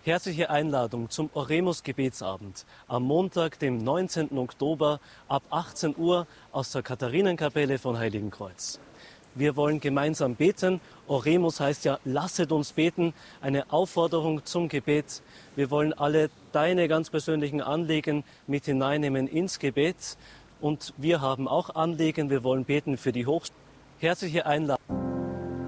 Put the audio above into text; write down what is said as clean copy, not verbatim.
Herzliche Einladung zum Oremus-Gebetsabend am Montag, dem 19. Oktober ab 18 Uhr aus der Katharinenkapelle von Heiligenkreuz. Wir wollen gemeinsam beten. Oremus heißt ja, lasset uns beten, eine Aufforderung zum Gebet. Wir wollen alle deine ganz persönlichen Anliegen mit hineinnehmen ins Gebet. Und wir haben auch Anliegen, wir wollen beten für die Hochschule. Herzliche Einladung.